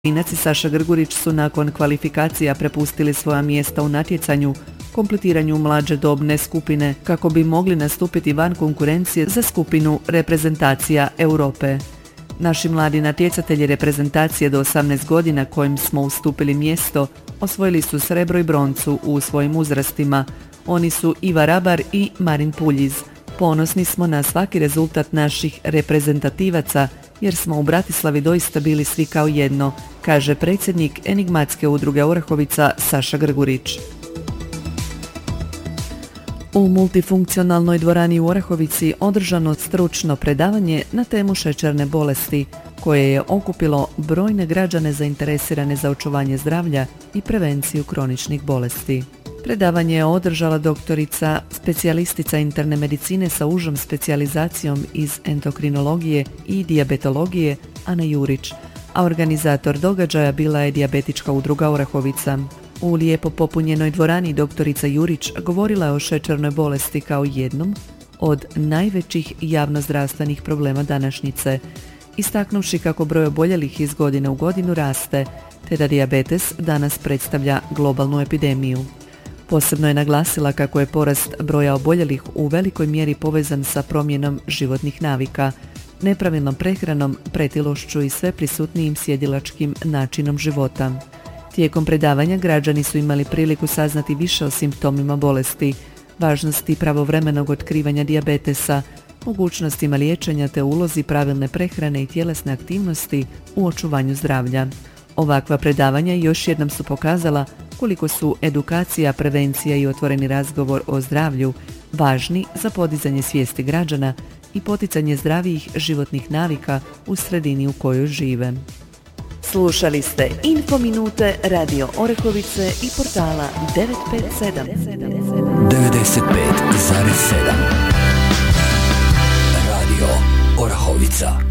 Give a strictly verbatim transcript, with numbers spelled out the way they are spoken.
Inac i Saša Grgurić su nakon kvalifikacija prepustili svoja mjesta u natjecanju, kompletiranju mlađe dobne skupine kako bi mogli nastupiti van konkurencije za skupinu reprezentacija Europe. Naši mladi natjecatelji reprezentacije do osamnaest godina kojim smo ustupili mjesto osvojili su srebro i broncu u svojim uzrastima. Oni su Iva Rabar i Marin Puljiz. Ponosni smo na svaki rezultat naših reprezentativaca jer smo u Bratislavi doista bili svi kao jedno, kaže predsjednik enigmatske udruge Orahovica Saša Grgurić. U multifunkcionalnoj dvorani u Orahovici održano stručno predavanje na temu šećerne bolesti, koje je okupilo brojne građane zainteresirane za očuvanje zdravlja i prevenciju kroničnih bolesti. Predavanje je održala doktorica specijalistica interne medicine sa užom specijalizacijom iz endokrinologije i dijabetologije Ana Jurić, a organizator događaja bila je dijabetička udruga Orahovica. U lijepo popunjenoj dvorani doktorica Jurić govorila je o šećernoj bolesti kao jednom od najvećih javnozdravstvenih problema današnjice, istaknuvši kako broj oboljelih iz godine u godinu raste, te da dijabetes danas predstavlja globalnu epidemiju. Posebno je naglasila kako je porast broja oboljelih u velikoj mjeri povezan sa promjenom životnih navika, nepravilnom prehranom, pretilošću i sve prisutnijim sjedilačkim načinom života. Tijekom predavanja građani su imali priliku saznati više o simptomima bolesti, važnosti pravovremenog otkrivanja dijabetesa, mogućnostima liječenja te ulozi pravilne prehrane i tjelesne aktivnosti u očuvanju zdravlja. Ovakva predavanja još jednom su pokazala koliko su edukacija, prevencija i otvoreni razgovor o zdravlju važni za podizanje svijesti građana i poticanje zdravijih životnih navika u sredini u kojoj žive. Slušali ste Info Minute Radio Orahovice i portala devet pet sedam. devedeset pet zarez sedam Radio Orahovica.